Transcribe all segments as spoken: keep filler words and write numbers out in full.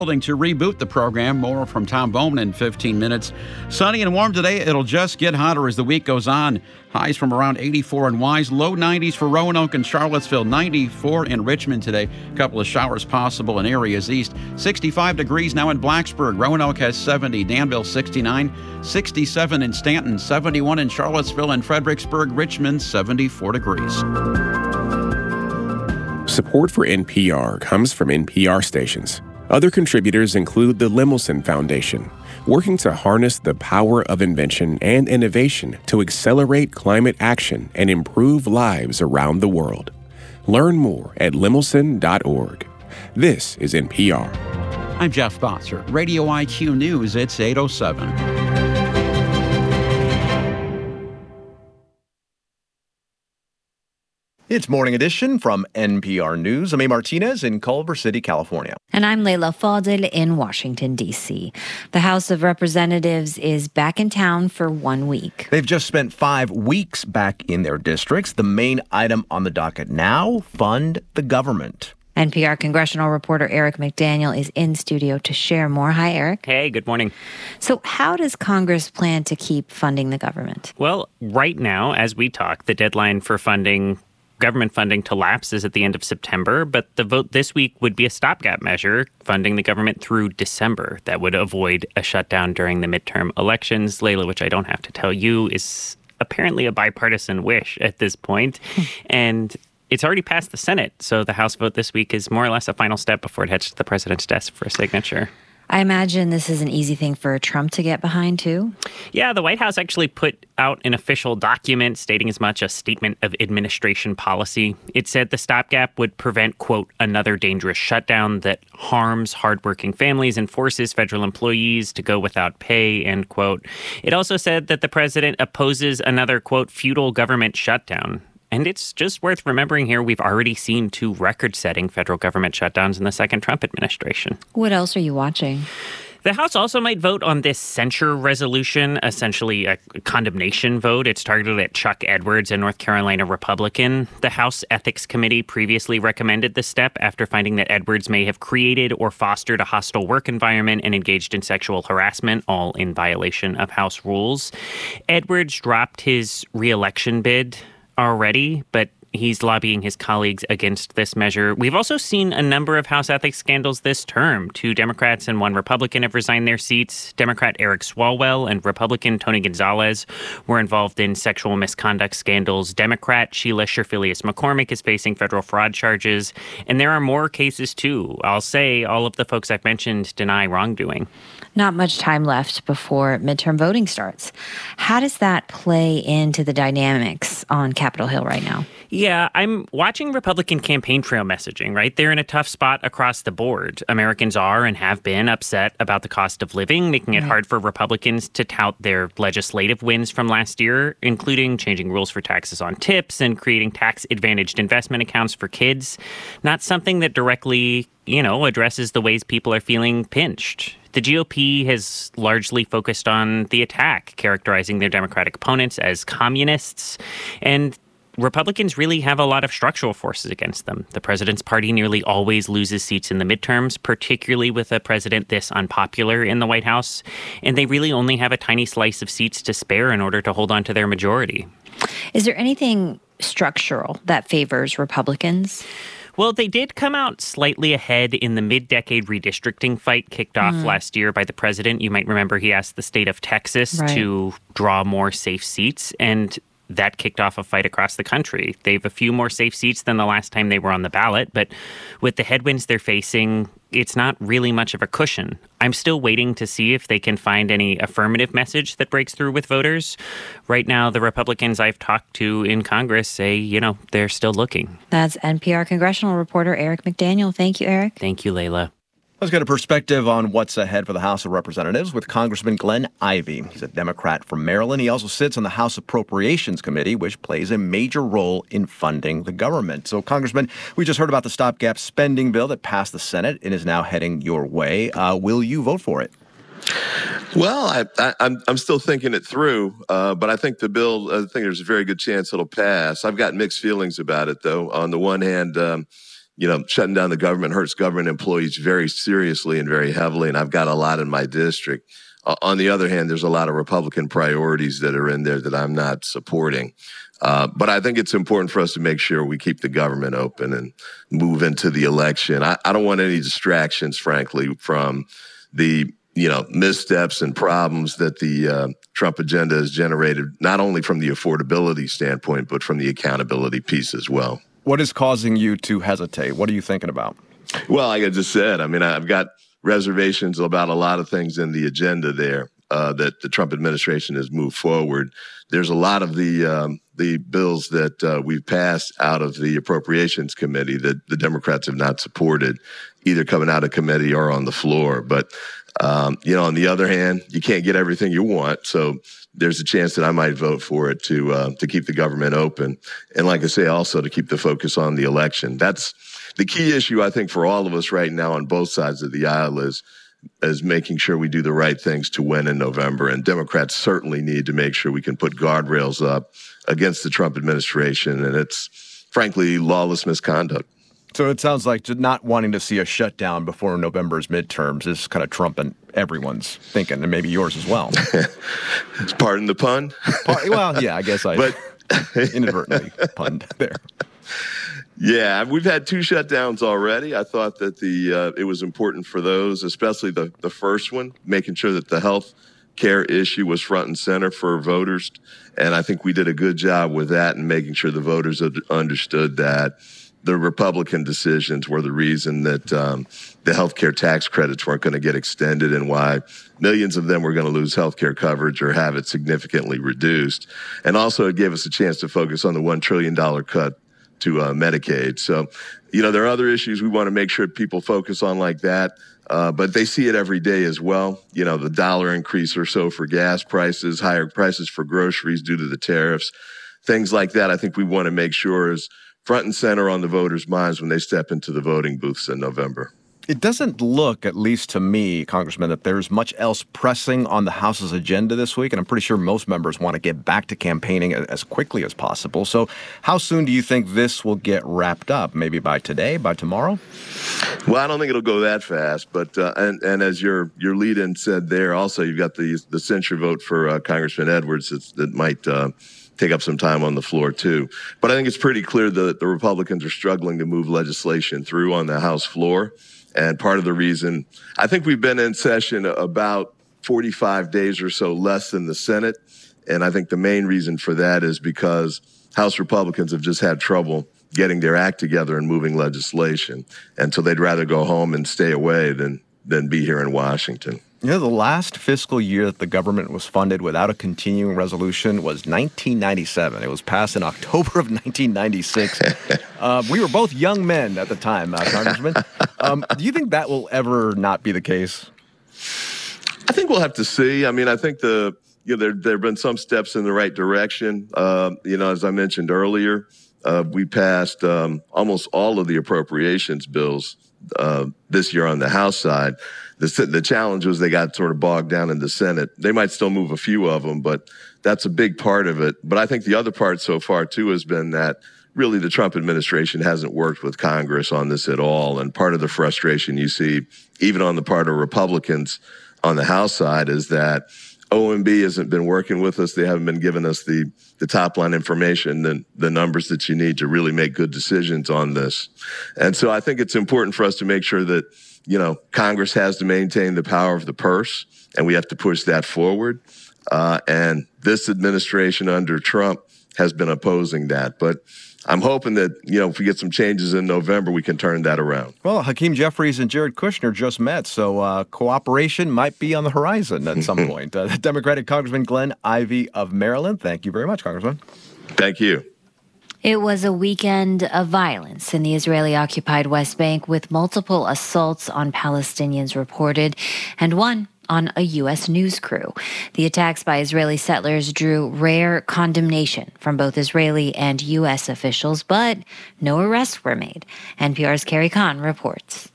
To reboot the program. More from Tom Bowman in fifteen minutes. Sunny and warm today. It'll just get hotter as the week goes on. Highs from around eighty-four in Wise, low nineties for Roanoke and Charlottesville, ninety-four in Richmond today. A couple of showers possible in areas east. sixty-five degrees now in Blacksburg. Roanoke has seventy, Danville sixty-nine, sixty-seven in Stanton, seventy-one in Charlottesville and Fredericksburg, Richmond seventy-four degrees. Support for N P R comes from N P R stations. Other contributors include the Lemelson Foundation, working to harness the power of invention and innovation to accelerate climate action and improve lives around the world. Learn more at lemelson dot org. This is N P R. I'm Jeff Bosser. Radio I Q News, it's eight oh seven. It's Morning Edition from N P R News. I'm A. Martinez in Culver City, California. And I'm Leila Fadel in Washington, D C. The House of Representatives is back in town for one week. They've just spent five weeks back in their districts. The main item on the docket now, fund the government. N P R congressional reporter Eric McDaniel is in studio to share more. Hi, Eric. Hey, good morning. So how does Congress plan to keep funding the government? Well, right now, as we talk, the deadline for funding government funding to lapse is at the end of September, but the vote this week would be a stopgap measure funding the government through December that would avoid a shutdown during the midterm elections. Leila, which I don't have to tell you, is apparently a bipartisan wish at this point. And it's already passed the Senate, so the House vote this week is more or less a final step before it heads to the president's desk for a signature. I imagine this is an easy thing for Trump to get behind, too. Yeah, the White House actually put out an official document stating as much, a statement of administration policy. It said the stopgap would prevent, quote, another dangerous shutdown that harms hardworking families and forces federal employees to go without pay, end quote. It also said that the president opposes another, quote, feudal government shutdown. And it's just worth remembering here, we've already seen two record-setting federal government shutdowns in the second Trump administration. What else are you watching? The House also might vote on this censure resolution, essentially a condemnation vote. It's targeted at Chuck Edwards, a North Carolina Republican. The House Ethics Committee previously recommended this step after finding that Edwards may have created or fostered a hostile work environment and engaged in sexual harassment, all in violation of House rules. Edwards dropped his re-election bid already, but he's lobbying his colleagues against this measure. We've also seen a number of House ethics scandals this term. Two Democrats and one Republican have resigned their seats. Democrat Eric Swalwell and Republican Tony Gonzalez were involved in sexual misconduct scandals. Democrat Sheila Sherfilius McCormick is facing federal fraud charges. And there are more cases, too. I'll say all of the folks I've mentioned deny wrongdoing. Not much time left before midterm voting starts. How does that play into the dynamics on Capitol Hill right now? Yeah, I'm watching Republican campaign trail messaging, right? They're in a tough spot across the board. Americans are and have been upset about the cost of living, making it right. hard for Republicans to tout their legislative wins from last year, including changing rules for taxes on tips and creating tax-advantaged investment accounts for kids. Not something that directly, you know, addresses the ways people are feeling pinched. The G O P has largely focused on the attack, characterizing their Democratic opponents as communists. And Republicans really have a lot of structural forces against them. The president's party nearly always loses seats in the midterms, particularly with a president this unpopular in the White House. And they really only have a tiny slice of seats to spare in order to hold on to their majority. Is there anything structural that favors Republicans? Well, they did come out slightly ahead in the mid-decade redistricting fight kicked off mm. last year by the president. You might remember he asked the state of Texas right. to draw more safe seats, and that kicked off a fight across the country. They have a few more safe seats than the last time they were on the ballot, but with the headwinds they're facing, it's not really much of a cushion. I'm still waiting to see if they can find any affirmative message that breaks through with voters. Right now, the Republicans I've talked to in Congress say, you know, they're still looking. That's N P R congressional reporter Eric McDaniel. Thank you, Eric. Thank you, Leila. Let's get a perspective on what's ahead for the House of Representatives with Congressman Glenn Ivey. He's a Democrat from Maryland. He also sits on the House Appropriations Committee, which plays a major role in funding the government. So, Congressman, we just heard about the stopgap spending bill that passed the Senate and is now heading your way. Uh, will you vote for it? Well, I, I, I'm I'm still thinking it through, uh, but I think the bill, I think there's a very good chance it'll pass. I've got mixed feelings about it, though. On the one hand, um, you know, shutting down the government hurts government employees very seriously and very heavily, and I've got a lot in my district. Uh, on the other hand, there's a lot of Republican priorities that are in there that I'm not supporting. Uh, but I think it's important for us to make sure we keep the government open and move into the election. I, I don't want any distractions, frankly, from the, you know, missteps and problems that the uh, Trump agenda has generated, not only from the affordability standpoint, but from the accountability piece as well. What is causing you to hesitate? What are you thinking about? Well, like I just said, I mean, I've got reservations about a lot of things in the agenda there uh, that the Trump administration has moved forward. There's a lot of the um, the bills that uh, we've passed out of the Appropriations Committee that the Democrats have not supported, either coming out of committee or on the floor. But, um, you know, on the other hand, you can't get everything you want. So there's a chance that I might vote for it to uh, to keep the government open. And like I say, also to keep the focus on the election. That's the key issue, I think, for all of us right now on both sides of the aisle is, is making sure we do the right things to win in November. And Democrats certainly need to make sure we can put guardrails up against the Trump administration. And it's, frankly, lawless misconduct. So it sounds like not wanting to see a shutdown before November's midterms is kind of Trump and everyone's thinking, and maybe yours as well. Pardon the pun? Well, yeah, I guess I but, inadvertently punned there. Yeah, we've had two shutdowns already. I thought that the uh, it was important for those, especially the, the first one, making sure that the health care issue was front and center for voters. And I think we did a good job with that and making sure the voters understood that the Republican decisions were the reason that um, the health care tax credits weren't going to get extended and why millions of them were going to lose health care coverage or have it significantly reduced. And also it gave us a chance to focus on the one trillion dollars cut to uh, Medicaid. So, you know, there are other issues we want to make sure people focus on like that, uh, but they see it every day as well. You know, the dollar increase or so for gas prices, higher prices for groceries due to the tariffs, things like that. I think we want to make sure is front and center on the voters' minds when they step into the voting booths in November. It doesn't look, at least to me, Congressman, that there's much else pressing on the House's agenda this week, and I'm pretty sure most members want to get back to campaigning as quickly as possible. So how soon do you think this will get wrapped up? Maybe by today, by tomorrow? Well, I don't think it'll go that fast, but uh, and, and as your your lead-in said there, also you've got the, the censure vote for uh, Congressman Edwards that's, that might uh, take up some time on the floor, too. But I think it's pretty clear that the Republicans are struggling to move legislation through on the House floor. And part of the reason, I think we've been in session about forty-five days or so less than the Senate. And I think the main reason for that is because House Republicans have just had trouble getting their act together and moving legislation. And so they'd rather go home and stay away than, than be here in Washington. You know, the last fiscal year that the government was funded without a continuing resolution was nineteen ninety-seven. It was passed in October of nineteen ninety-six. uh, we were both young men at the time, uh, Congressman. Um, do you think that will ever not be the case? I think we'll have to see. I mean, I think the you know there there have been some steps in the right direction. Uh, you know, as I mentioned earlier, uh, we passed um, almost all of the appropriations bills uh, this year on the House side. The, the challenge was they got sort of bogged down in the Senate. They might still move a few of them, but that's a big part of it. But I think the other part so far, too, has been that really the Trump administration hasn't worked with Congress on this at all. And part of the frustration you see, even on the part of Republicans on the House side, is that O M B hasn't been working with us. They haven't been giving us the, the top line information, the, the numbers that you need to really make good decisions on this. And so I think it's important for us to make sure that, you know, Congress has to maintain the power of the purse, and we have to push that forward. Uh, and this administration under Trump has been opposing that. But I'm hoping that, you know, if we get some changes in November, we can turn that around. Well, Hakeem Jeffries and Jared Kushner just met, so uh, cooperation might be on the horizon at some point. Uh, Democratic Congressman Glenn Ivey of Maryland, thank you very much, Congressman. Thank you. It was a weekend of violence in the Israeli-occupied West Bank, with multiple assaults on Palestinians reported, and one on a U S news crew. The attacks by Israeli settlers drew rare condemnation from both Israeli and U S officials, but no arrests were made. N P R's Carrie Kahn reports.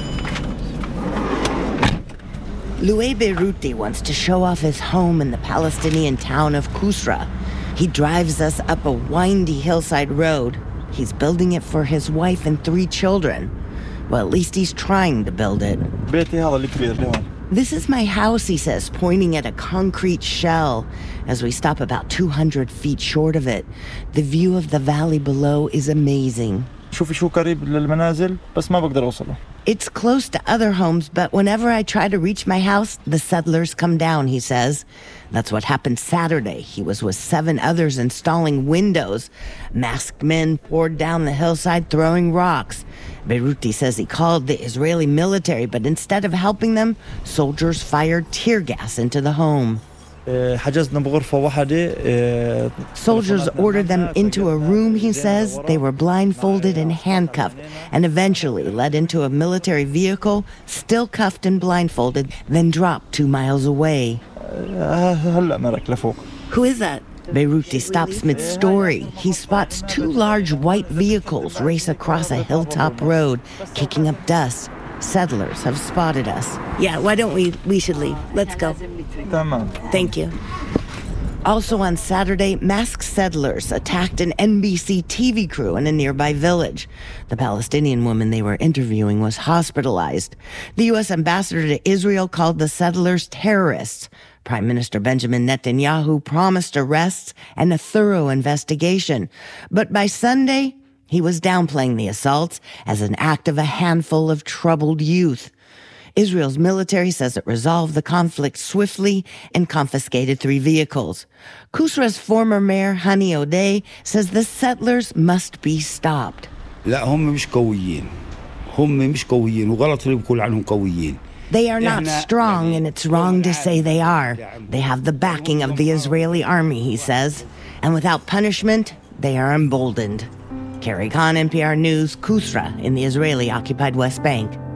Louis Beiruti wants to show off his home in the Palestinian town of Kusra. He drives us up a windy hillside road. He's building it for his wife and three children. Well, at least he's trying to build it. This is my house, he says, pointing at a concrete shell. As we stop about two hundred feet short of it, the view of the valley below is amazing. It's close to other homes, but whenever I try to reach my house, the settlers come down, he says. That's what happened Saturday. He was with seven others installing windows. Masked men poured down the hillside throwing rocks. Beiruti says he called the Israeli military, but instead of helping them, soldiers fired tear gas into the home. Soldiers ordered them into a room, he says. They were blindfolded and handcuffed, and eventually led into a military vehicle, still cuffed and blindfolded, then dropped two miles away. Who is that? Beiruti stops mid-story. He spots two large white vehicles race across a hilltop road, kicking up dust. Settlers have spotted us. Yeah, why don't we? We should leave. Let's go. Thank you. Also on Saturday, masked settlers attacked an N B C T V crew in a nearby village. The Palestinian woman they were interviewing was hospitalized. The U S ambassador to Israel called the settlers terrorists. Prime Minister Benjamin Netanyahu promised arrests and a thorough investigation. But by Sunday, he was downplaying the assaults as an act of a handful of troubled youth. Israel's military says it resolved the conflict swiftly and confiscated three vehicles. Kusra's former mayor, Hani Odeh, says the settlers must be stopped. They are not strong, and it's wrong to say they are. They have the backing of the Israeli army, he says. And without punishment, they are emboldened. Carrie Khan, N P R News, Kusra in the Israeli-occupied West Bank.